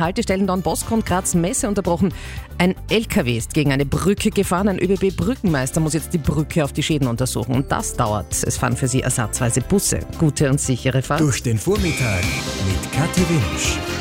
Haltestellen Don Bosco und Graz Messe unterbrochen. Ein LKW ist gegen eine Brücke gefahren. Ein ÖBB-Brückenmeister muss jetzt die Brücke auf die Schäden untersuchen. Und das dauert. Es fahren für Sie ersatzweise Busse. Gute und sichere Fahrt. Durch den Vormittag mit Kathi Winsch.